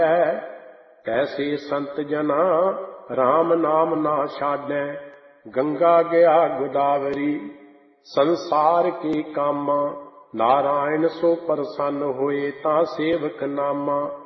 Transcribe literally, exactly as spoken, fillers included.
कैसे संत जना राम नाम ना छाड़ै। गंगा गया गोदावरी संसार के कामा, नारायण सो प्रसन्न होए ता सेवक नामा।